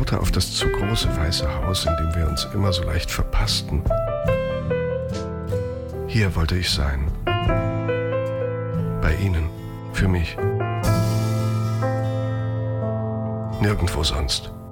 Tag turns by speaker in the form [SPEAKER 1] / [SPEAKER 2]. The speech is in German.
[SPEAKER 1] schaute auf das zu große weiße Haus, in dem wir uns immer so leicht verpassten. Hier wollte ich sein. Bei Ihnen. Für mich. Nirgendwo sonst.